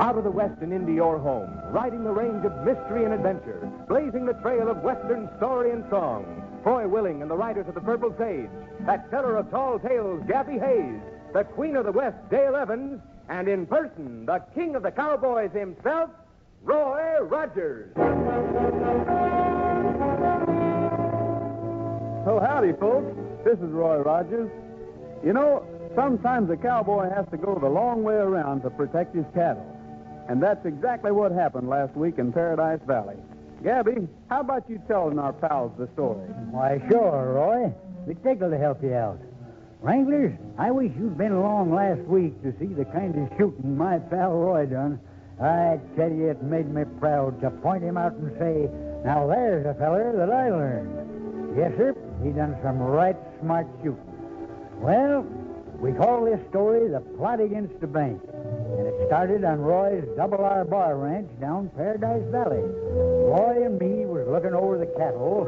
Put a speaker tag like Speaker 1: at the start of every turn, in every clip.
Speaker 1: Out of the West and into your home, riding the range of mystery and adventure, blazing the trail of Western story and song. Foy Willing and the Riders of the Purple Sage, that teller of tall tales, Gabby Hayes, the Queen of the West, Dale Evans, and in person, the King of the Cowboys himself, Roy Rogers.
Speaker 2: Oh, howdy, folks. This is Roy Rogers. You know, sometimes a cowboy has to go the long way around to protect his cattle. And that's exactly what happened last week in Paradise Valley. Gabby, how about you telling our pals the story?
Speaker 3: Why, sure, Roy. Be tickled to help you out. Wranglers, I wish you'd been along last week to see the kind of shooting my pal Roy done. I tell you, it made me proud to point him out and say, now there's a feller that I learned. Yes, sir, he done some right smart shooting. Well, we call this story The Plot Against the Bank. And it started on Roy's Double R Bar Ranch down Paradise Valley. Roy and me was looking over the cattle.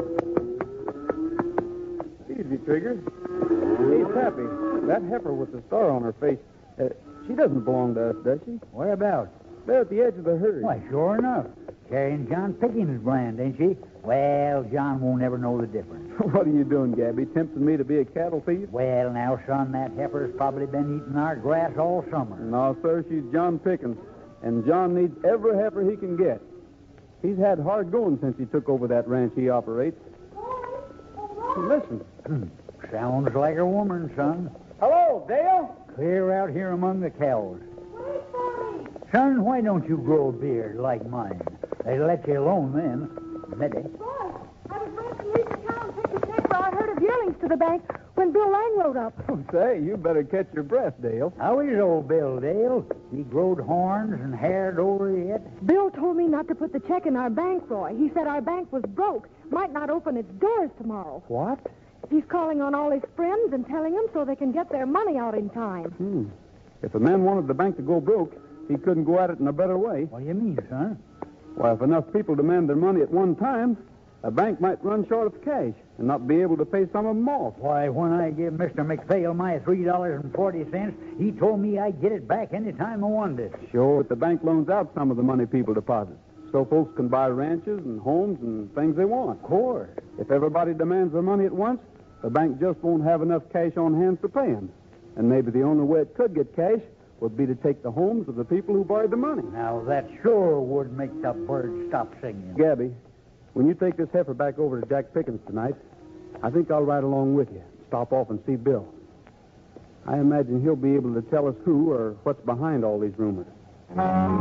Speaker 2: Easy, Trigger. Hey, Tappy, that heifer with the star on her face, she doesn't belong to us, does she?
Speaker 3: Whereabouts?
Speaker 2: There at the edge of the herd.
Speaker 3: Why, sure enough. Carrying John Pickens' brand, ain't she? Well, John won't ever know the difference.
Speaker 2: What are you doing, Gabby? Tempting me to be a cattle thief?
Speaker 3: Well, now, son, that heifer's probably been eating our grass all summer.
Speaker 2: No, sir, she's John Pickens. And John needs every heifer he can get. He's had hard going since he took over that ranch he operates. Listen.
Speaker 3: Sounds like a woman, son.
Speaker 2: Hello, Dale?
Speaker 3: Clear out here among the cows. Son, why don't you grow a beard like mine? They let you alone then. Maybe.
Speaker 4: Boy, I was going to leave the town and take the check for our herd of yearlings to the bank when Bill Lang rode up.
Speaker 2: Say, you better catch your breath, Dale.
Speaker 3: How is old Bill, Dale? He growed horns and haired over yet?
Speaker 4: Bill told me not to put the check in our bank, Roy. He said our bank was broke, might not open its doors tomorrow.
Speaker 2: What?
Speaker 4: He's calling on all his friends and telling them so they can get their money out in time.
Speaker 2: If a man wanted the bank to go broke, he couldn't go at it in a better way.
Speaker 3: What do you mean, son?
Speaker 2: Why, if enough people demand their money at one time, a bank might run short of cash and not be able to pay some of them off.
Speaker 3: Why, when I gave Mr. McPhail my $3.40, he told me I'd get it back any time I wanted it.
Speaker 2: Sure, but the bank loans out some of the money people deposit, so folks can buy ranches and homes and things they want.
Speaker 3: Of course.
Speaker 2: If everybody demands their money at once, the bank just won't have enough cash on hand to pay them. And maybe the only way it could get cash would be to take the homes of the people who borrowed the money.
Speaker 3: Now, that sure would make the birds stop singing.
Speaker 2: Gabby, when you take this heifer back over to Jack Pickens tonight, I think I'll ride along with you. Stop off and see Bill. I imagine he'll be able to tell us who or what's behind all these rumors.